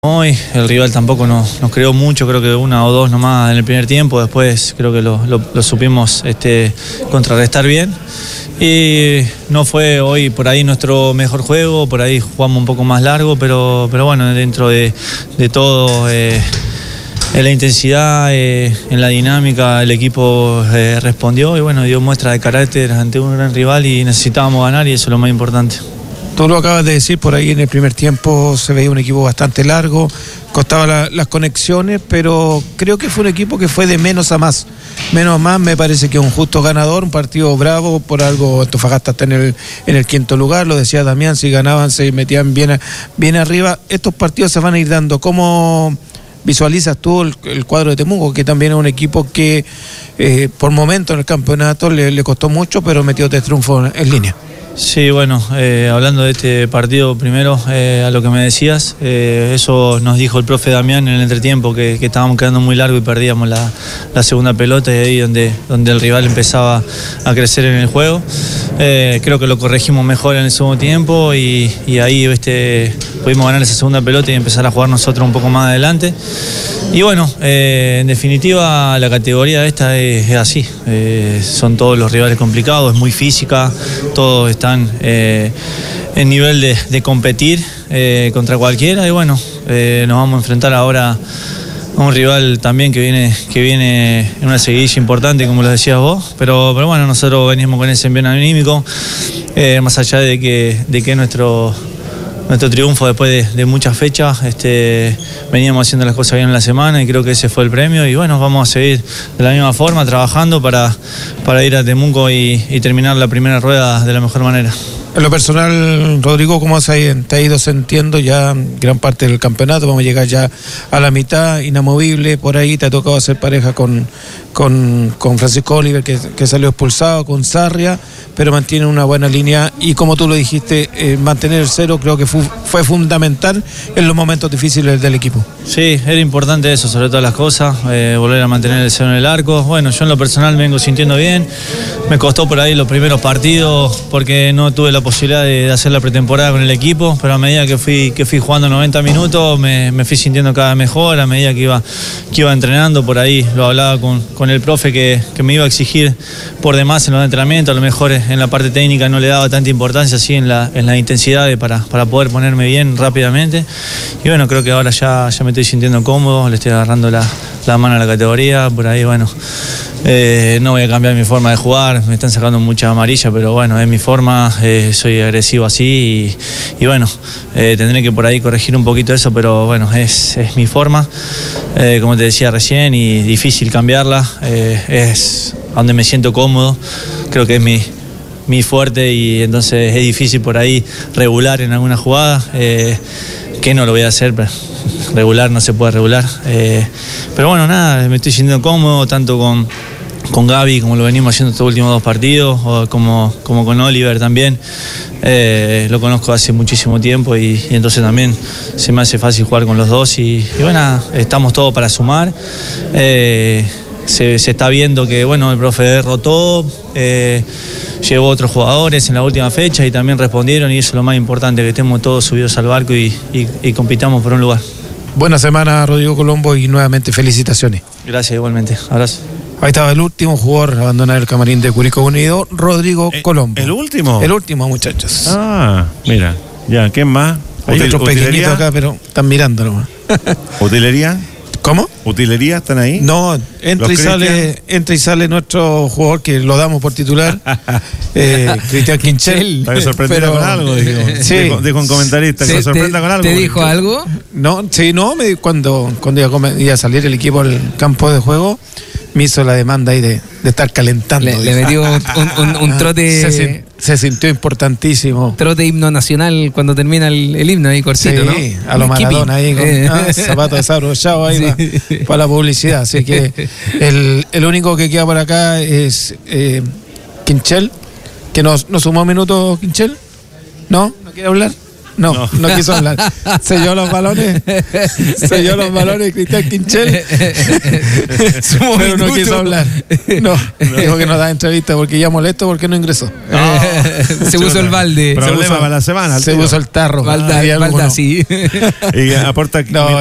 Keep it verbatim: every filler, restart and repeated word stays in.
Hoy el rival tampoco nos, nos creó mucho, creo que una o dos nomás en el primer tiempo, después creo que lo, lo, lo supimos este, contrarrestar bien y no fue hoy por ahí nuestro mejor juego, por ahí jugamos un poco más largo, pero, pero bueno, dentro de, de todo, eh, en la intensidad, eh, en la dinámica, el equipo eh, respondió y bueno, dio muestra de carácter ante un gran rival y necesitábamos ganar y eso es lo más importante. Tú lo acabas de decir, por ahí en el primer tiempo se veía un equipo bastante largo, costaba la, las conexiones, pero creo que fue un equipo que fue de menos a más. Menos a más me parece que un justo ganador, un partido bravo, por algo Antofagasta está en el, en el quinto lugar, lo decía Damián, si ganaban se metían bien, bien arriba. Estos partidos se van a ir dando. ¿Cómo visualizas tú el, el cuadro de Temuco, que también es un equipo que eh, por momentos en el campeonato le, le costó mucho, pero metió tres triunfos en línea? Sí, bueno, eh, hablando de este partido primero, eh, a lo que me decías, eh, eso nos dijo el profe Damián en el entretiempo, que, que estábamos quedando muy largo y perdíamos la, la segunda pelota y ahí donde, donde el rival empezaba a crecer en el juego. Eh, creo que lo corregimos mejor en el segundo tiempo y, y ahí este, pudimos ganar esa segunda pelota y empezar a jugar nosotros un poco más adelante. Y bueno, eh, en definitiva la categoría esta es, es así, eh, son todos los rivales complicados, es muy física, todos están eh, en nivel de, de competir eh, contra cualquiera y bueno, eh, nos vamos a enfrentar ahora a un rival también que viene, que viene en una seguidilla importante, como lo decías vos, pero, pero bueno, nosotros venimos con ese envío anímico, eh, más allá de que, de que nuestro... Nuestro triunfo después de, de muchas fechas, este, veníamos haciendo las cosas bien en la semana y creo que ese fue el premio y bueno, vamos a seguir de la misma forma trabajando para, para ir a Temuco y, y terminar la primera rueda de la mejor manera. En lo personal, Rodrigo, ¿cómo te ha ido sintiendo ya gran parte del campeonato? Vamos a llegar ya a la mitad, inamovible, por ahí te ha tocado hacer pareja con, con, con Francisco Oliver, que, que salió expulsado, con Sarria, pero mantiene una buena línea y como tú lo dijiste, eh, mantener el cero creo que fue, fue fundamental en los momentos difíciles del equipo. Sí, era importante eso, sobre todas las cosas, eh, volver a mantener el cero en el arco. Bueno, yo en lo personal me vengo sintiendo bien, me costó por ahí los primeros partidos porque no tuve la posibilidad de, de hacer la pretemporada con el equipo, pero a medida que fui, que fui jugando noventa minutos me, me fui sintiendo cada vez mejor, a medida que iba, que iba entrenando, por ahí lo hablaba con, con el profe que, que me iba a exigir por demás en los entrenamientos, a lo mejor en la parte técnica no le daba tanta importancia así en la, en la intensidad de, para, para poder ponerme bien rápidamente y bueno, creo que ahora ya, ya me estoy sintiendo cómodo, le estoy agarrando la, la mano a la categoría, por ahí bueno, eh, no voy a cambiar mi forma de jugar, me están sacando mucha amarilla, pero bueno, es mi forma, eh, soy agresivo así y, y bueno, eh, tendré que por ahí corregir un poquito eso, pero bueno, es, es mi forma, eh, como te decía recién, y difícil cambiarla, eh, es donde me siento cómodo, creo que es mi, mi fuerte y entonces es difícil por ahí regular en alguna jugada, eh, que no lo voy a hacer, pero regular no se puede regular, eh, pero bueno, nada, me estoy sintiendo cómodo tanto con con Gaby, como lo venimos haciendo estos últimos dos partidos, o como, como con Oliver también, eh, lo conozco hace muchísimo tiempo y, y entonces también se me hace fácil jugar con los dos y, y bueno, estamos todos para sumar, eh, se, se está viendo que bueno, el profe derrotó, eh, llevó otros jugadores en la última fecha y también respondieron y eso es lo más importante, que estemos todos subidos al barco y, y, y compitamos por un lugar. Buena semana, Rodrigo Colombo, y nuevamente felicitaciones. Gracias, igualmente. Abrazo. Ahí estaba el último jugador a abandonar el camarín de Curicó Unido, Rodrigo ¿El, Colombo. ¿El último? El último, muchachos. Ah, mira. Ya, ¿quién más? Hay otros pequeñitos acá, pero están mirando nomás. ¿Utilería? ¿Cómo? ¿Utilería están ahí? No, entra y sale, entra y sale nuestro jugador que lo damos por titular, eh, Cristian Quinchel. Para que sorprenda pero, con algo, dijo, sí. dijo, dijo un comentarista, que ¿Te, me sorprenda te, con algo. ¿Te dijo algo? No, sí, no, me, cuando, cuando iba, a comer, iba a salir el equipo al campo de juego, me hizo la demanda ahí de, de estar calentando. Le, le metió un, un, un trote. Se, se sintió importantísimo. Trote himno nacional cuando termina el, el himno ahí cortito, sí, ¿no? a lo Maradona ahí con eh. ah, zapatos desabrochados ahí sí. para, para la publicidad. Así que el, el único que queda por acá es eh, Quinchel, que nos, nos sumó minutos Quinchel. ¿No? ¿No quiere hablar? No, no, no quiso hablar. Selló los balones. Selló los balones Cristian Quinchel. Pero no quiso hablar. No, dijo que no da entrevista porque ya molesto porque no ingresó. No. Se puso el balde. Problema para la semana. Se puso el tarro. Balda, balda, sí. Y aporta no,